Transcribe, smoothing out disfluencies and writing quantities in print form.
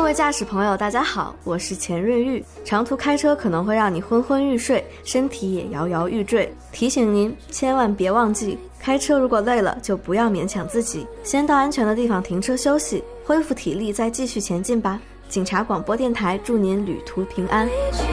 位驾驶朋友大家好，我是钱瑞玉。长途开车可能会让你昏昏欲睡，身体也摇摇欲坠，提醒您千万别忘记，开车如果累了就不要勉强自己，先到安全的地方停车休息，恢复体力再继续前进吧。警察广播电台祝您旅途平安。